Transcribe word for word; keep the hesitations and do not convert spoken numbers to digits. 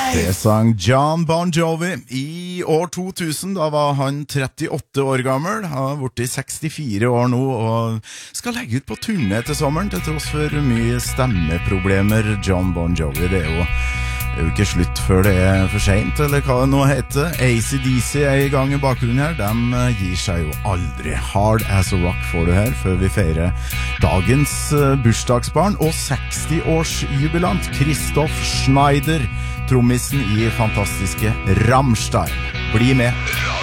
Det sang John Bon Jovi i år to tusen. Da var han trettiåtte år gammel. Han har vært i sekstifire år nå og skal legge ut på turné til sommeren, til tross for mye stemmeproblemer. John Bon Jovi, det er jo, det er jo ikke slutt før det er for sent, eller hva det nå heter. A C D C er i gang i bakgrunnen her. De gir seg jo aldri. Hard as a rock får du her, før vi feirer dagens bursdagsbarn og seksti-årsjubilant Christoph Schneider, trommisen i fantastiske Rammstein. Bli med!